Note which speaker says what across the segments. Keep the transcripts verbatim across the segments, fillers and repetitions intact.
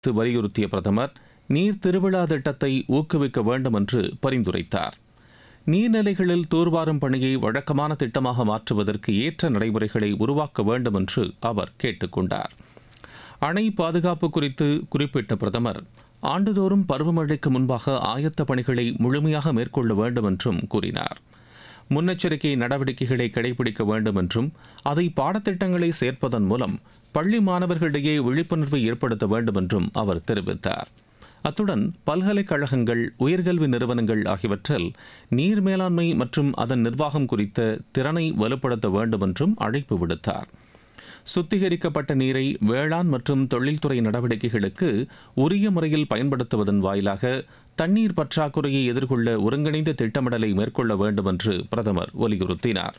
Speaker 1: வலியுறுத்திய பிரதமர் நீர் திருவிழா திட்டத்தை ஊக்குவிக்க வேண்டும் என்று பரிந்துரைத்தார். நீர்நிலைகளில் தூர்வாரும் பணியை வழக்கமான திட்டமாக மாற்றுவதற்கு ஏற்ற நடைமுறைகளை உருவாக்க வேண்டும் என்று அவர் கேட்டுக் கொண்டார். அணை பாதுகாப்பு குறித்து குறிப்பிட்ட பிரதமர் ஆண்டுதோறும் பருவமழைக்கு முன்பாக ஆயத்த பணிகளை முழுமையாக மேற்கொள்ள வேண்டும் என்றும் கூறினார். முன்னெச்சரிக்கை நடவடிக்கைகளை கடைபிடிக்க வேண்டும் என்றும் அதை பாடத்திட்டங்களை சேர்ப்பதன் மூலம் பள்ளி மாணவர்களிடையே விழிப்புணர்வை ஏற்படுத்த வேண்டும் என்றும் அவர் தெரிவித்தார். அத்துடன் பல்கலைக்கழகங்கள், உயர்கல்வி நிறுவனங்கள் ஆகியவற்றில் நீர் மேலாண்மை மற்றும் அதன் நிர்வாகம் குறித்த திறனை வலுப்படுத்த வேண்டும் என்றும் அழைப்பு விடுத்தார். சுத்திகரிக்கப்பட்ட நீரை வேளாண் மற்றும் தொழில்துறை நடவடிக்கைகளுக்கு உரிய முறையில் பயன்படுத்துவதன் வாயிலாக தண்ணீர் பற்றாக்குறையை எதிர்கொள்ள ஒருங்கிணைந்த திட்டமிடலை மேற்கொள்ள வேண்டும் என்று பிரதமர் வலியுறுத்தினார்.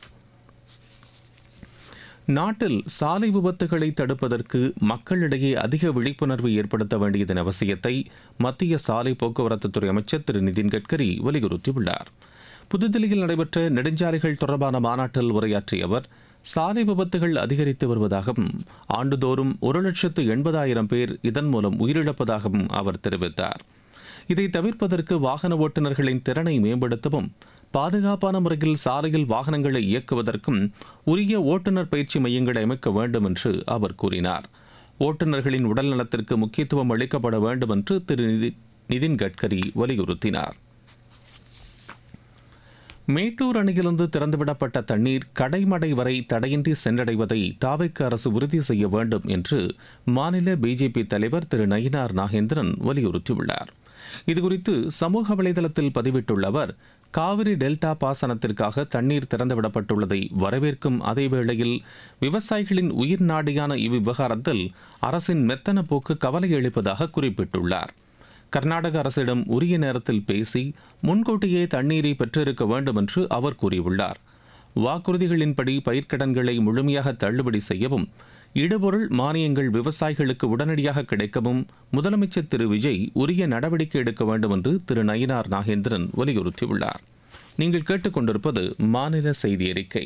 Speaker 1: நாட்டில் சாலை விபத்துகளை தடுப்பதற்கு மக்களிடையே அதிக விழிப்புணர்வு ஏற்படுத்த வேண்டியதன் அவசியத்தை மத்திய சாலை போக்குவரத்துத்துறை அமைச்சர் திரு நிதின் கட்கரி வலியுறுத்தியுள்ளார். புதுதில்லியில் நடைபெற்ற நெடுஞ்சாலைகள் தொடர்பான மாநாட்டில் உரையாற்றிய அவர், சாலை விபத்துகள் அதிகரித்து வருவதாகவும் ஆண்டுதோறும் ஒரு லட்சத்து எண்பதாயிரம் பேர் இதன் மூலம் உயிரிழப்பதாகவும் அவர் தெரிவித்தார். இதை தவிர்ப்பதற்கு வாகன ஓட்டுநர்களின் திறனை மேம்படுத்தவும், பாதுகாப்பான முறையில் சாலையில் வாகனங்களை இயக்குவதற்கும் உரிய ஓட்டுநர் பயிற்சி மையங்களை அமைக்க வேண்டும் என்று அவர் கூறினார். ஓட்டுநர்களின் உடல் நலத்திற்கு முக்கியத்துவம் அளிக்கப்பட வேண்டும் என்று திரு நிதின் கட்கரி வலியுறுத்தினார். மேட்டூர் அணையிலிருந்து திறந்துவிடப்பட்ட தண்ணீர் கடைமடை வரை தடையின்றி சென்றடைவதை தாவேக்கா அரசு உறுதி செய்ய வேண்டும் என்று மாநில பிஜேபி தலைவர் திரு நயினார் நாகேந்திரன் வலியுறுத்தியுள்ளார். இதுகுறித்து சமூக வலைதளத்தில் பதிவிட்டுள்ள அவர், காவிரி டெல்டா பாசனத்திற்காக தண்ணீர் திறந்துவிடப்பட்டுள்ளதை வரவேற்கும் அதேவேளையில் விவசாயிகளின் உயிர் நாடியான இவ்விவகாரத்தில் அரசின் மெத்தன போக்கு கவலை அளிப்பதாக குறிப்பிட்டுள்ளார். கர்நாடக அரசிடம் உரிய நேரத்தில் பேசி முன்கூட்டியே தண்ணீரை பெற்றிருக்க வேண்டும் என்று அவர் கூறியுள்ளார். வாக்குறுதிகளின்படி பயிர்க்கடன்களை முழுமையாக தள்ளுபடி செய்யவும், இடுபொருள் மானியங்கள் விவசாயிகளுக்கு உடனடியாக கிடைக்கவும் முதலமைச்சர் திரு விஜய் உரிய நடவடிக்கை எடுக்க வேண்டும் என்று திரு நயினார் நாகேந்திரன் வலியுறுத்தியுள்ளார். நீங்கள் கேட்டுக்கொண்டிருப்பது மாநில செய்தி அறிக்கை.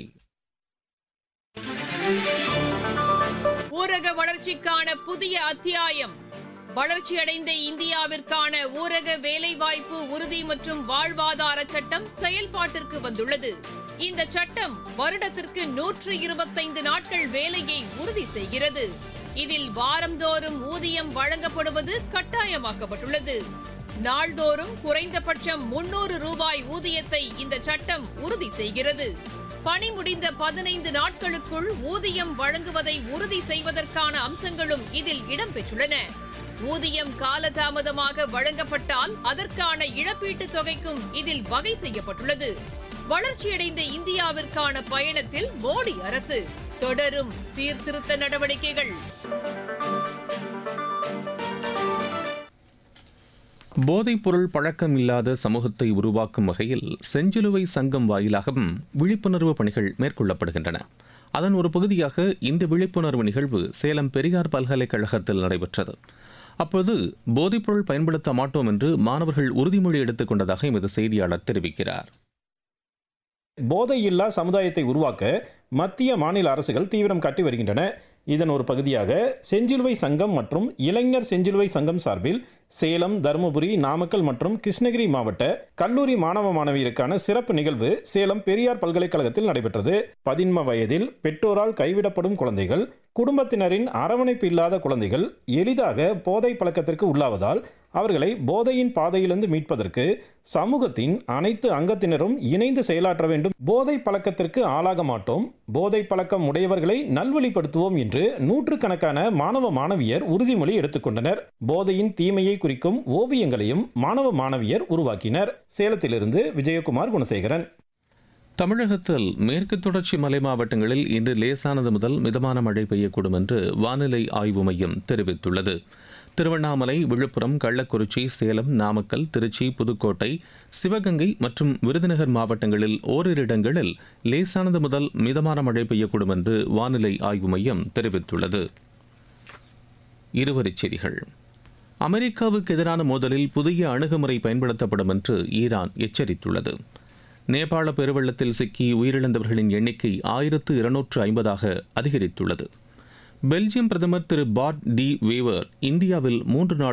Speaker 2: ஊரக வளர்ச்சிக்கான புதிய அத்தியாயம். வளர்ச்சியடைந்த இந்தியாவிற்கான ஊரக வேலைவாய்ப்பு உறுதி மற்றும் வாழ்வாதார சட்டம் செயல்பாட்டிற்கு வந்துள்ளது. இந்த சட்டம் வருடத்திற்கு நூற்று இருபத்தைந்து நாட்கள் வேலையை உறுதி செய்கிறது. இதில் வாரந்தோறும் ஊதியம் வழங்கப்படுவது கட்டாயமாக்கப்பட்டுள்ளது. நாள்தோறும் குறைந்தபட்சம் முன்னூறு ரூபாய் ஊதியத்தை இந்த சட்டம் உறுதி செய்கிறது. பணி முடிந்த பதினைந்து நாட்களுக்குள் ஊதியம் வழங்குவதை உறுதி செய்வதற்கான அம்சங்களும் இதில் இடம்பெற்றுள்ளன. ஊதியம் காலதாமதமாக வழங்கப்பட்டால் அதற்கான இழப்பீட்டுத் தொகைக்கும் இதில் வகை செய்யப்பட்டுள்ளது. வளர்ச்சியடைந்த இந்தியாவிற்கான பயணத்தில் மோடி அரசு தொடரும் சீர்திருத்த நடவடிக்கைகள்.
Speaker 1: போதைப் பொருள் பழக்கம் இல்லாத சமூகத்தை உருவாக்கும் வகையில் செஞ்சிலுவை சங்கம் வாயிலாகவும் விழிப்புணர்வு பணிகள் மேற்கொள்ளப்படுகின்றன. அதன் ஒரு பகுதியாக இந்த விழிப்புணர்வு நிகழ்வு சேலம் பெரியார் பல்கலைக்கழகத்தில் நடைபெற்றது. அப்போது போதைப்பொருள் பயன்படுத்த மாட்டோம் என்று மாணவர்கள் உறுதிமொழி எடுத்துக் கொண்டதாக எமது செய்தியாளர் தெரிவிக்கிறார்.
Speaker 3: போதையில்லா சமுதாயத்தை உருவாக்க மத்திய மாநில அரசுகள் தீவிரம் காட்டி வருகின்றன. இதன் ஒரு பகுதியாக செஞ்சிலுவை சங்கம் மற்றும் இளைஞர் செஞ்சிலுவை சங்கம் சார்பில் சேலம், தருமபுரி, நாமக்கல் மற்றும் கிருஷ்ணகிரி மாவட்ட கல்லூரி மாணவ மாணவியருக்கான சிறப்பு நிகழ்வு சேலம் பெரியார் பல்கலைக்கழகத்தில் நடைபெற்றது. பதின்ம வயதில் பெற்றோரால் கைவிடப்படும் குழந்தைகள், குடும்பத்தினரின் அரவணைப்பு இல்லாத குழந்தைகள் எளிதாக போதை பழக்கத்திற்கு உள்ளாவதால் அவர்களை போதையின் பாதையிலிருந்து மீட்பதற்கு சமூகத்தின் அனைத்து அங்கத்தினரும் இணைந்து செயலாற்ற வேண்டும். போதை பழக்கத்திற்கு ஆளாக மாட்டோம், போதை பழக்கம் உடையவர்களை நல்வழிப்படுத்துவோம் என்று நூற்றுக்கணக்கான மாணவ மாணவியர் உறுதிமொழி எடுத்துக்கொண்டனர். போதையின் தீமையை குறிக்கும் ஓவியங்களையும் மாணவ மாணவியர் உருவாக்கினர். சேலத்திலிருந்து விஜயகுமார் குணசேகரன்.
Speaker 1: தமிழகத்தில் மேற்கு தொடர்ச்சி மலை மாவட்டங்களில் இன்று லேசானது முதல் மிதமான மழை பெய்யக்கூடும் என்று வானிலை ஆய்வு மையம் தெரிவித்துள்ளது. திருவண்ணாமலை, விழுப்புரம், கள்ளக்குறிச்சி, சேலம், நாமக்கல், திருச்சி, புதுக்கோட்டை, சிவகங்கை மற்றும் விருதுநகர் மாவட்டங்களில் ஓரிரு இடங்களில் லேசானது முதல் மிதமான மழை பெய்யக்கூடும் என்று வானிலை ஆய்வு மையம் தெரிவித்துள்ளது. இருவரிச் செய்திகள். அமெரிக்காவுக்கு எதிரான மோதலில் புதிய அணுகுமுறை பயன்படுத்தப்படும் என்று ஈரான் எச்சரித்துள்ளது. நேபாள பெருவெள்ளத்தில் சிக்கி உயிரிழந்தவர்களின் எண்ணிக்கை ஆயிரத்து இருநூற்று ஐம்பதாக அதிகரித்துள்ளது. பெல்ஜியம் பிரதமர் திரு பாட் டி வேவர் இந்தியாவில் மூன்று நாள்